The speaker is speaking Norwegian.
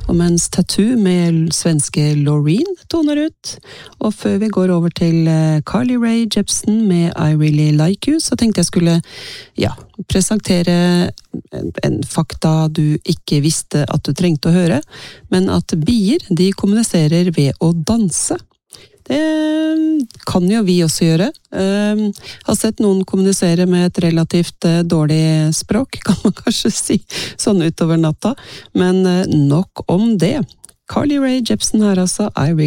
Og mens Tattoo med svenske Loreen toner ut, og før vi går over til Carly Rae Jepsen med I Really Like You, så tenkte jeg skulle, presentere en fakta du ikke visste at du trengte å høre, men at bier, de kommuniserer ved å danse. Det kan jo vi også gjøre. Har sett noen kommunisere med et relativt dårlig språk, kan man kanskje si, sånn utover natta. Men nok om det. Carly Rae Jepsen her altså, I Really